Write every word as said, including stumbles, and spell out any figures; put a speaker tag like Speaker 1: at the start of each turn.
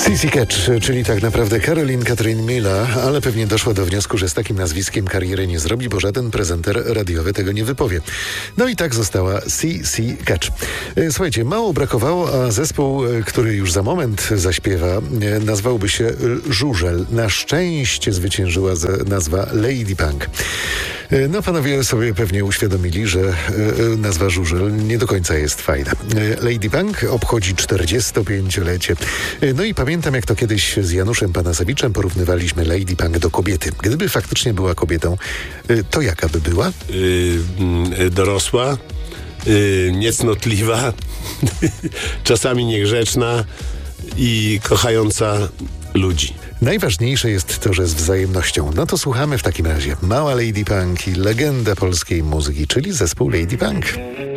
Speaker 1: Sissy Catch, czyli tak naprawdę Caroline Catherine Mila, ale pewnie doszła do wniosku, że z takim nazwiskiem kariery nie zrobi, bo żaden prezenter radiowy tego nie wypowie. No i tak została Sissy Catch. Słuchajcie, mało brakowało, a zespół, który już za moment zaśpiewa, nazwałby się Żużel. Na szczęście zwyciężyła nazwa Lady Punk. No panowie sobie pewnie uświadomili, że nazwa Żużel nie do końca jest fajna. Lady Punk obchodzi czterdziestopięciolecie. No i pamiętam, jak to kiedyś z Januszem Panasewiczem porównywaliśmy Lady Punk do kobiety. Gdyby faktycznie była kobietą, to jaka by była?
Speaker 2: Yy, dorosła, yy, niecnotliwa, czasami niegrzeczna i kochająca ludzi.
Speaker 1: Najważniejsze jest to, że z wzajemnością. No to słuchamy w takim razie. Mała Lady Punk i legenda polskiej muzyki, czyli zespół Lady Punk.